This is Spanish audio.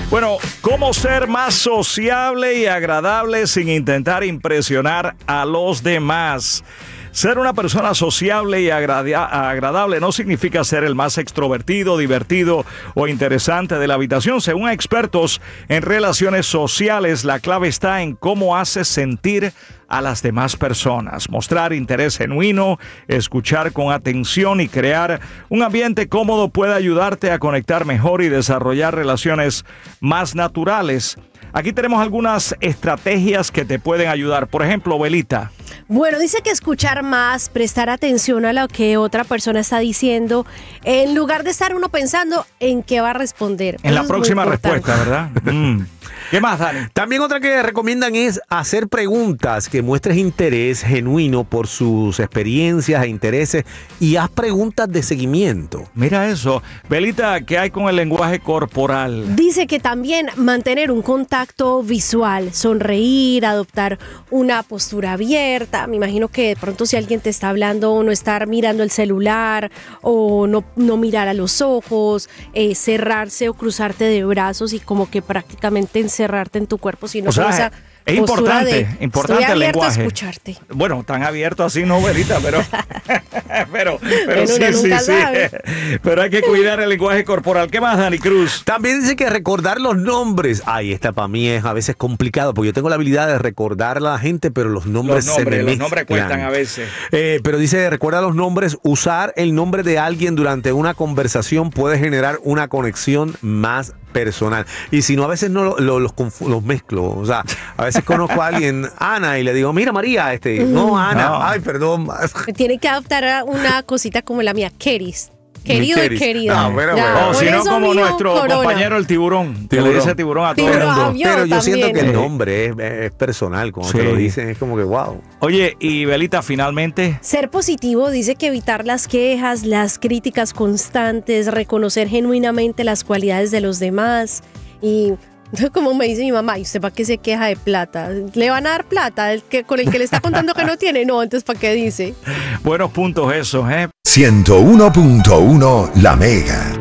Bueno, ¿cómo ser más sociable y agradable sin intentar impresionar a los demás? Ser una persona sociable y agradable no significa ser el más extrovertido, divertido o interesante de la habitación. Según expertos en relaciones sociales, la clave está en cómo haces sentir a las demás personas. Mostrar interés genuino, escuchar con atención y crear un ambiente cómodo puede ayudarte a conectar mejor y desarrollar relaciones más naturales. Aquí tenemos algunas estrategias que te pueden ayudar. Por ejemplo, Belita. Bueno, dice que escuchar más, prestar atención a lo que otra persona está diciendo, en lugar de estar uno pensando en qué va a responder. En la próxima respuesta, ¿verdad? ¿Qué más, Dani? También otra que recomiendan es hacer preguntas, que muestres interés genuino por sus experiencias e intereses y haz preguntas de seguimiento. Mira eso. Belita, ¿qué hay con el lenguaje corporal? Dice que también mantener un contacto visual, sonreír, adoptar una postura abierta. Me imagino que de pronto si alguien te está hablando, no estar mirando el celular o no mirar a los ojos, cerrarse o cruzarte de brazos y como que prácticamente encerrarte en tu cuerpo, sino con esa es importante estoy el lenguaje. A escucharte. Bueno, tan abierto así no, Belita, pero pero bueno, sí. Pero hay que cuidar el lenguaje corporal. ¿Qué más, Dani Cruz? También dice que recordar los nombres. Ay, esta para mí es a veces complicado, porque yo tengo la habilidad de recordar a la gente, pero los nombres se me mezclan. Los nombres cuestan a veces. Pero dice, recuerda los nombres. Usar el nombre de alguien durante una conversación puede generar una conexión más personal. Y si no, a veces no los mezclo. O sea, a veces conozco a alguien, Ana, y le digo, mira María, no, Ana, no. Ay, perdón. Tiene que adoptar una cosita como la mía, Keris. Querido y querida. O si no, como nuestro compañero el tiburón. Que le dice tiburón a todo el mundo. Pero yo siento que el nombre es personal. Cuando te lo dicen es como que wow. Oye, y Belita, finalmente. Ser positivo dice que evitar las quejas, las críticas constantes, reconocer genuinamente las cualidades de los demás y... Como me dice mi mamá, ¿y usted para qué se queja de plata? ¿Le van a dar plata con el que le está contando que no tiene? No, entonces ¿para qué dice? Buenos puntos esos, 101.1 La Mega.